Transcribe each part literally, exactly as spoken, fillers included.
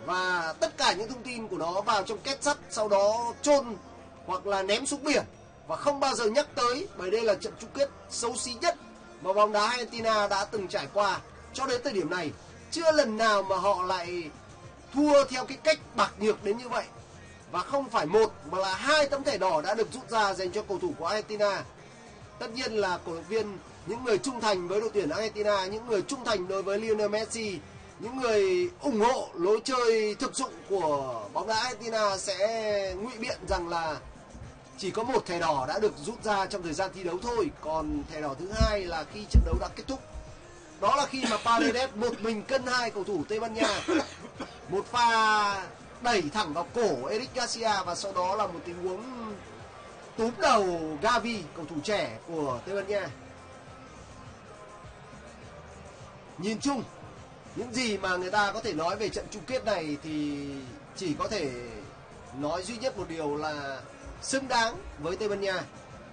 và tất cả những thông tin của nó vào trong két sắt, sau đó chôn hoặc là ném xuống biển và không bao giờ nhắc tới, bởi đây là trận chung kết xấu xí nhất mà bóng đá Argentina đã từng trải qua cho đến thời điểm này. Chưa lần nào mà họ lại thua theo cái cách bạc nhược đến như vậy. Và không phải một mà là hai tấm thẻ đỏ đã được rút ra dành cho cầu thủ của Argentina. Tất nhiên là cổ động viên, những người trung thành với đội tuyển Argentina, những người trung thành đối với Lionel Messi, những người ủng hộ lối chơi thực dụng của bóng đá Argentina sẽ ngụy biện rằng là chỉ có một thẻ đỏ đã được rút ra trong thời gian thi đấu thôi. Còn thẻ đỏ thứ hai là khi trận đấu đã kết thúc. Đó là khi mà Paredes một mình cân hai cầu thủ Tây Ban Nha. Một pha đẩy thẳng vào cổ Eric Garcia và sau đó là một tình huống túm đầu Gavi, cầu thủ trẻ của Tây Ban Nha. Nhìn chung, những gì mà người ta có thể nói về trận chung kết này thì chỉ có thể nói duy nhất một điều là xứng đáng với Tây Ban Nha.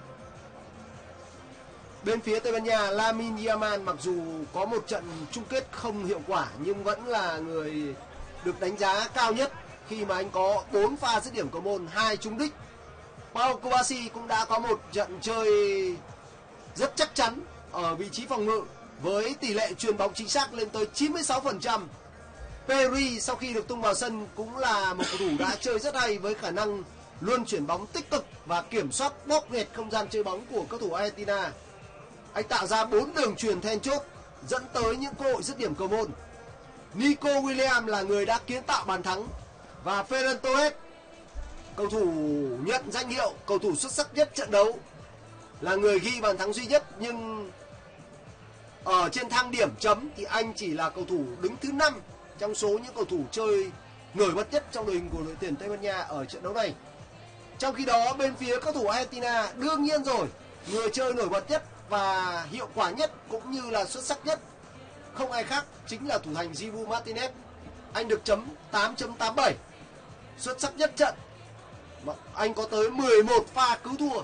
Bên phía Tây Ban Nha, Lamine Yamal mặc dù có một trận chung kết không hiệu quả nhưng vẫn là người được đánh giá cao nhất khi mà anh có bốn pha dứt điểm cầu môn, hai trúng đích. Pau Cubarsí cũng đã có một trận chơi rất chắc chắn ở vị trí phòng ngự với tỷ lệ chuyền bóng chính xác lên tới chín mươi sáu phần trăm. Pedri sau khi được tung vào sân cũng là một cầu thủ đã chơi rất hay với khả năng luôn chuyển bóng tích cực và kiểm soát bóp nghẹt không gian chơi bóng của cầu thủ Argentina. Anh tạo ra bốn đường chuyền then chốt dẫn tới những cơ hội dứt điểm cầu môn. Nico Williams là người đã kiến tạo bàn thắng và Ferran Torres, cầu thủ nhận danh hiệu cầu thủ xuất sắc nhất trận đấu, là người ghi bàn thắng duy nhất, nhưng ở trên thang điểm chấm thì anh chỉ là cầu thủ đứng thứ năm trong số những cầu thủ chơi nổi bật nhất trong đội hình của đội tuyển Tây Ban Nha ở trận đấu này. Trong khi đó bên phía cầu thủ Argentina, đương nhiên rồi, người chơi nổi bật nhất và hiệu quả nhất cũng như là xuất sắc nhất không ai khác chính là thủ thành Dibu Martinez. Anh được chấm tám chấm tám bảy. Xuất sắc nhất trận, anh có tới mười một pha cứu thua.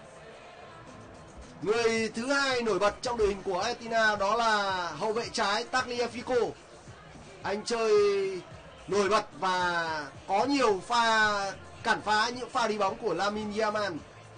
Người thứ hai nổi bật trong đội hình của Argentina đó là hậu vệ trái Tagliafico. Anh chơi nổi bật và có nhiều pha cản phá những pha đi bóng của Lamine Yamal.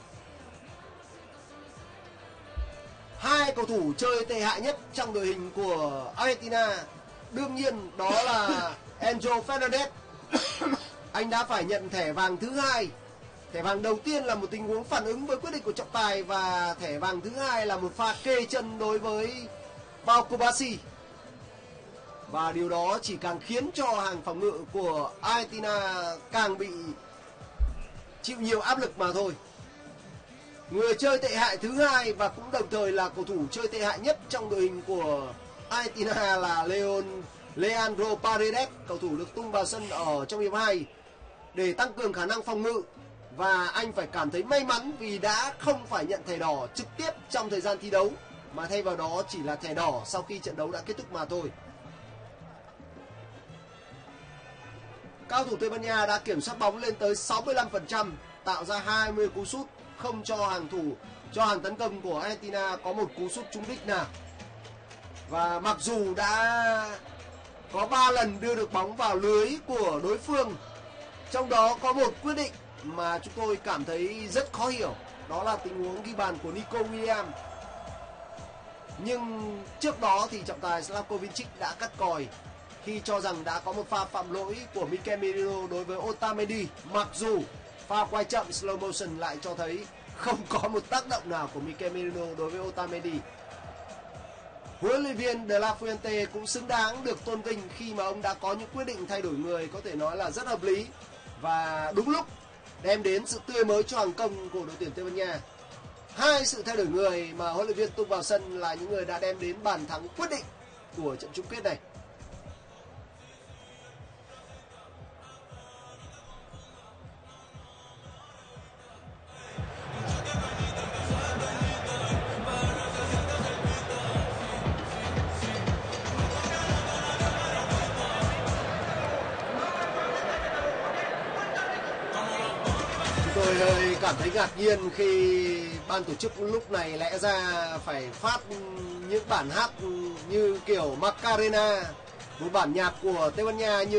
Hai cầu thủ chơi tệ hại nhất trong đội hình của Argentina đương nhiên đó là Enzo Fernandez. Anh đã phải nhận thẻ vàng thứ hai. Thẻ vàng đầu tiên là một tình huống phản ứng với quyết định của trọng tài và thẻ vàng thứ hai là một pha kê chân đối với Pau Cubarsí. Và điều đó chỉ càng khiến cho hàng phòng ngự của Argentina càng bị chịu nhiều áp lực mà thôi. Người chơi tệ hại thứ hai và cũng đồng thời là cầu thủ chơi tệ hại nhất trong đội hình của Argentina là Leon Leandro Paredes, cầu thủ được tung vào sân ở trong hiệp hai để tăng cường khả năng phòng ngự, và anh phải cảm thấy may mắn vì đã không phải nhận thẻ đỏ trực tiếp trong thời gian thi đấu mà thay vào đó chỉ là thẻ đỏ sau khi trận đấu đã kết thúc mà thôi. Cao thủ Tây Ban Nha đã kiểm soát bóng lên tới sáu mươi lăm phần trăm, tạo ra hai mươi cú sút, không cho hàng thủ cho hàng tấn công của Argentina có một cú sút trúng đích nào. Và mặc dù đã có ba lần đưa được bóng vào lưới của đối phương, trong đó có một quyết định mà chúng tôi cảm thấy rất khó hiểu, đó là tình huống ghi bàn của Nico Williams. Nhưng trước đó thì trọng tài Slavko Vincic đã cắt còi khi cho rằng đã có một pha phạm lỗi của Mikel Merino đối với Otamendi, mặc dù pha quay chậm slow motion lại cho thấy không có một tác động nào của Mikel Merino đối với Otamendi. Huấn luyện viên De La Fuente cũng xứng đáng được tôn vinh khi mà ông đã có những quyết định thay đổi người có thể nói là rất hợp lý và đúng lúc, đem đến sự tươi mới cho hàng công của đội tuyển Tây Ban Nha. Hai sự thay đổi người mà huấn luyện viên tung vào sân là những người đã đem đến bàn thắng quyết định của trận chung kết này. Tôi hơi cảm thấy ngạc nhiên khi ban tổ chức lúc này lẽ ra phải phát những bản hát như kiểu Macarena, một bản nhạc của Tây Ban Nha như